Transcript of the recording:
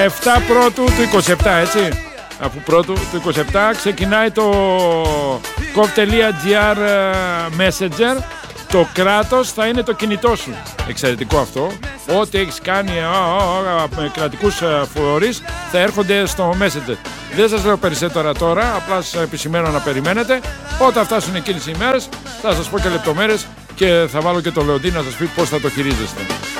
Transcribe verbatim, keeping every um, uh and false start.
δεκαεπτά πρώτου του είκοσι επτά, έτσι. Αφού πρώτου του είκοσι επτά ξεκινάει το gov.gr Messenger. Το κράτος θα είναι το κινητό σου. Εξαιρετικό αυτό. Ό,τι έχεις κάνει με κρατικούς φορείς θα έρχονται στο Messenger. Δεν σας λέω περισσότερα τώρα, απλά σας επισημαίνω να περιμένετε. Όταν φτάσουν εκείνες οι ημέρες θα σας πω και λεπτομέρειες και θα βάλω και το Λεοντή να σας πει πώς θα το χειρίζεστε.